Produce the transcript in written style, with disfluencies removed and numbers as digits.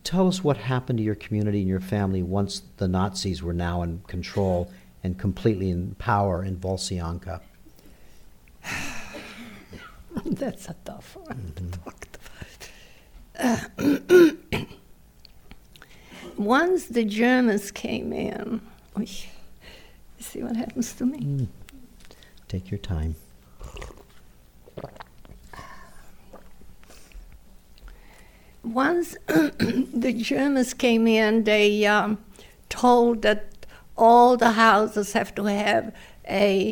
tell us what happened to your community and your family once the Nazis were now in control and completely in power in Volsyanka. That's a tough one to talk about. Once the Germans came in, you see what happens to me? Take your time. Once the Germans came in, they told that all the houses have to have a